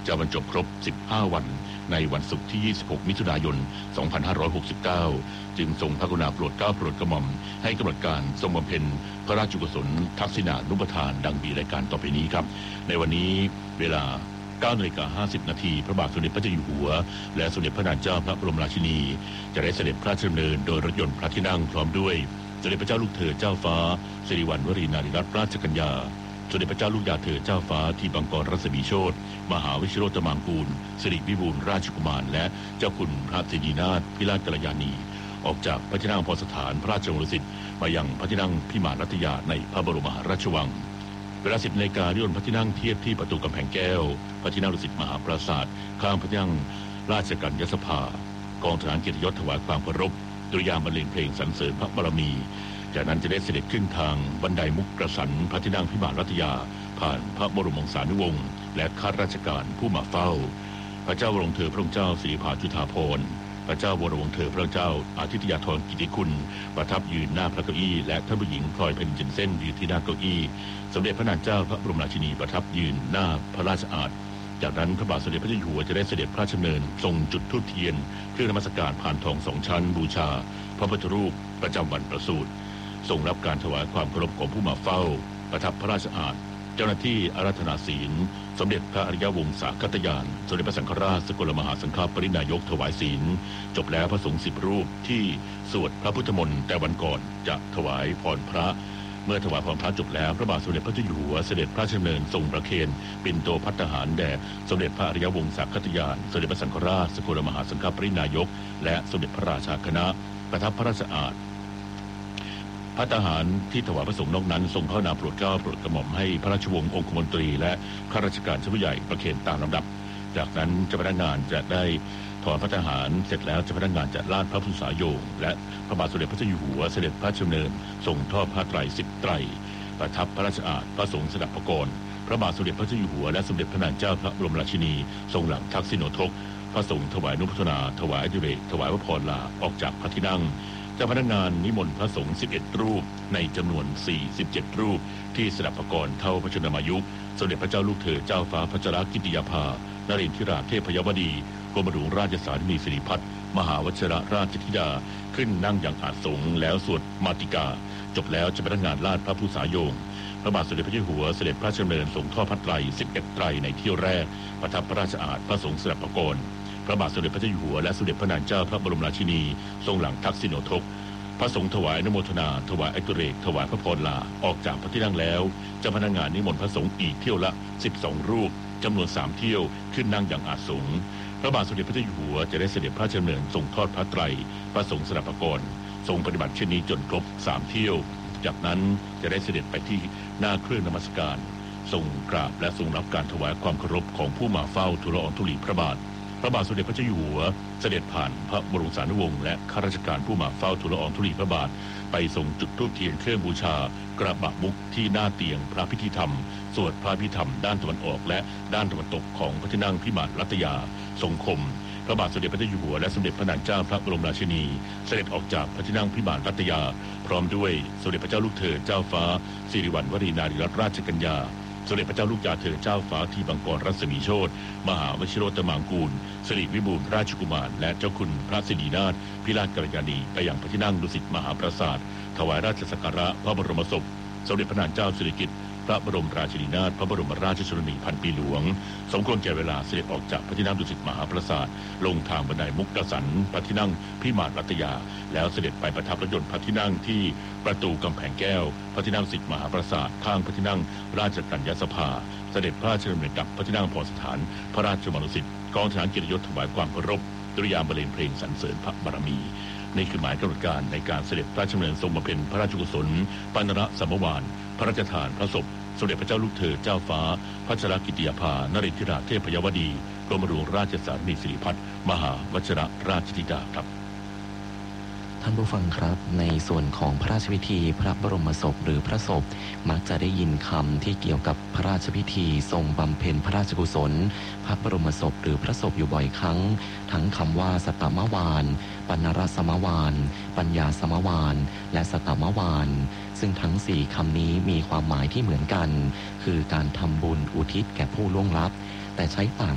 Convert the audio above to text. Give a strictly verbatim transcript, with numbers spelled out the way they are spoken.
จะบรรจบครบสิบห้าวันในวันศุกร์ที่ยี่สิบหกมิถุนายนสองพันห้าร้อยหกสิบเก้าจึงทรงพระกรุณาโปรดเกล้าโปรดกระหม่อมให้กำหนดการทรงบำเพ็ญพระราชกุศลทักษิณานุปทานดังมีรายการต่อไปนี้ครับในวันนี้เวลาเก้านาฬิกาห้าสิบนาทีพระบาทสมเด็จพระเจ้าอยู่หัวและสมเด็จพระนางเจ้าพระบรมราชินีจะได้เสด็จพระราชดำเนินโดยรถยนต์พระที่นั่งพร้อมด้วยสมเด็จพระเจ้าลูกเธอเจ้าฟ้าสิริวัณวรีนารีรัตนราชกัญญาสมเด็จพระเจ้าลูกยาเธอเจ้าฟ้าทีบังกรรัศมีโชติมหาวิชิโรจมางกูลสิริวิบูลย์ราชกุมารและเจ้าคุณพระสิรินาถพิราชกัลยาณีออกจากพระที่นั่งพรสถานพระราชวังดุสิตมายังพระที่นั่งพิมานรัตยาในพระบรมมหาราชวังเวลาสิบนาฬิกาที่บนพระที่นั่งเทียบที่ประตูกำแพงแก้วพระที่นั่งดุสิตมหาปราสาทข้างพระที่นั่งราชกัญญสภากองทหารเกียรติยศถวายความเคารพดุริยางค์บรรเลงเพลงสรรเสริญพระบารมีจากนั้นจะได้เสด็จขึ้นทางบันไดมุกกระสันพระที่นั่งพิมานรัตยาผ่านพระบรมวงศานุวงศ์และข้าราชการผู้มาเฝ้าพระเจ้าวรวงเธอพระองค์เจ้าสิริภาจุฑาภรณ์พระเจ้าวรวงเธอพระองค์เจ้าอาทิตยาธรกิติคุณประทับยืนหน้าพระเก้าอี้และท่านผู้หญิงพลอยเพ็ญจินเส้นยืนที่หน้าเก้าอี้สมเด็จพระนางเจ้าพระบรมราชินีประทับยืนหน้าพระราชอาณาจากนั้นพระบาทสมเด็จพระเจ้าอยู่หัวจะได้เสด็จพระราชดำเนินทรงจุดธูปเทียนเครื่องนมัสการผ่านทองสองชั้นบูชาพระพุทธรูปประจำวันประสูติทรงรับการถวายความเคารพของผู้มาเฝ้าประทับพระราชอาณาเจ้าหน้าที่อาราธนาศีลสมเด็จพระอริยวงศาคตยานสมเด็จพระสังฆราชสกลมหาสังฆปรินายกถวายศีลจบแล้วพระสงฆ์สิบรูปที่สวดพระพุทธมนต์แต่วันก่อนจะถวายพรพระเมื่อถวายพรพระจบแล้วพระบาทสมเด็จพระเจ้าอยู่หัวเสด็จพระราชดำเนินทรงประเคนปิ่นโตภัตตาหารแด่สมเด็จพระอริยวงศาคตยานสมเด็จพระสังฆราชสกลมหาสังฆปรินายกและสมเด็จพระราชาคณะประทับพระราชอาณาพระทหารที่ถวายพระสงฆ์นอกนั้นทรงพระนามโปรดเกล้าโปรดกระหม่อมให้พระราชวงศ์องคมนตรีและข้าราชการชั้นผู้ใหญ่ประเคนตามลำดับจากนั้นเจ้าพนักงานจะได้ถอนพระทหารเสร็จแล้วเจ้าพนักงานจะลาดพระพุทธสายโยงและพระบาทสมเด็จพระเจ้าอยู่หัวเสด็จพระราชดำเนินทรงทอดผ้าไตรสิบไตรประทับพระราชอาณาพระสงฆ์สดับประกรณ์พระบาทสมเด็จพระเจ้าอยู่หัวและสมเด็จพระนางเจ้าพระบรมราชินีทรงหลังทักษิณโนทกพระสงฆ์ถวายนุโมทนาถวายอดิเรกถวายพระพรลาออกจากพระที่นั่งเจ้าพนักงานนิมนต์พระสงฆ์สิบเอ็ดรูปในจำนวนสี่สิบเจ็ดรูปที่สดับประกรณ์เท่าพระชนมายุสมเด็จพระเจ้าลูกเธอเจ้าฟ้าพัชรกิติยาภานเรนทิราเทพยวดีกรมหลวงราชสารินีสิริพัฒน์มหาวชิรราชธิดาขึ้นนั่งอย่างอาสงแล้วสวดมาติกาจบแล้วเจ้าพนักงานลาดพระพุทธสายโยงพระบาทสมเด็จพระเจ้าอยู่หัวเสด็จพระราชดำเนินทรงทอดผ้าไตรสิบเอ็ดไตรในเที่ยวแรกประทับพระราชอาณาพระสงฆ์สดับประกรณ์พระบาทสมเด็จพระเจ้าอยู่หัวและสมเด็จพระนางเจ้าพระบรมราชินีทรงหลังทักษิณโนทกพระสงฆ์ถวายอนุโมทนาถวายอดิเรกถวายพระพรลาออกจากพระที่นั่งแล้วเจ้าพนักงานนิมนต์พระสงฆ์อีกเที่ยวละสิบสองรูปจำนวนสามเที่ยวขึ้นนั่งอย่างอาสงพระบาทสมเด็จพระเจ้าอยู่หัวจะได้เสด็จพระราชดำเนินทรงทอดพระไตรพระสงฆ์สดับประกรณ์ทรงปฏิบัติเช่นนี้จนครบสามเที่ยวจากนั้นจะได้เสด็จไปที่หน้าเครื่องนมัสการทรงกราบและทรงรับการถวายความเคารพของผู้มาเฝ้าทูลละอองธุลีพระบาทพระบาทสมเด็จพระเจ้าอยู่หัวเสด็จผ่านพระบรมสานุวงศ์และข้าราชการผู้มาเฝ้าทูลละอองธุลีพระบาทไปทรงจุดธูปเทียนเครื่องบูชากระบะมุกที่หน้าเตียงพระพิธีธรรมสวดพระพิธรรมด้านตะวันออกและด้านตะวันตกของพระที่นั่งพิมานรัตยาทรงคมพระบาทสมเด็จพระเจ้าอยู่หัวและสมเด็จพระนางเจ้าพระบรมราชินีเสด็จออกจากพระที่นั่งพิมานรัตยาพร้อมด้วยสมเด็จพระเจ้าลูกเธอเจ้าฟ้าสิริวัณวรีนารีรัตนราชกัญญาสมเด็จพระเจ้าลูกยาเธอเจ้าฟ้าทีบังกรรัศมีโชติมหาวชิโรจมางกูลสิริวิบูลย์ราชกุมารและเจ้าคุณพระสิรินาถพิราชกัลยาณีไปยังพระที่นั่งดุสิตมหาปราสาทถวายราชสักการะพระบรมศพสมเด็จพระนางเจ้าสิริกิติ์พระบรมราชินีนาถพระบรมราชชนนีพันปีหลวงสมควรแก่เวลาเสด็จออกจากพระที่นั่งดุสิตมหาปราสาทลงทางบันไดมุกกระสันพระที่นั่งพิมานรัตยาแล้วเสด็จไปประทับรถยนต์พระที่นั่งที่ประตูกำแพงแก้วพระที่นั่งดุสิตมหาปราสาทข้างพระที่นั่งราชกัญญสภาเสด็จพระราชดำเนินกลับพระที่นั่งพรสถานพระราชวังดุสิตกองทหารเกียรติยศถวายความเคารพดุริยางค์บรรเลงเพลงสรรเสริญพระบารมีนี่คือหมายกำหนดการในการเสด็จพระราชดำเนินทรงบำเพ็ญพระราชกุศลปานระสัมมวานพระราชทานพระศพสมเด็จพระเจ้าลูกเธอเจ้าฟ้าพัชรกิติยาภานเรนทิราเทพยวดีกรมหลวงราชสารินีสิริพัฒน์มหาวชิรราชธิดาครับท่านผู้ฟังครับในส่วนของพระราชพิธีพระบรมศพหรือพระศพมักจะได้ยินคำที่เกี่ยวกับพระราชพิธีทรงบำเพ็ญพระราชกุศลพระบรมศพหรือพระศพอยู่บ่อยครั้งทั้งคำว่าสัตตมวานปณรสมวานปัญญาสมวานและสัตตมวานซึ่งทั้งสี่คำนี้มีความหมายที่เหมือนกันคือการทำบุญอุทิศแก่ผู้ล่วงลับแต่ใช้ต่าง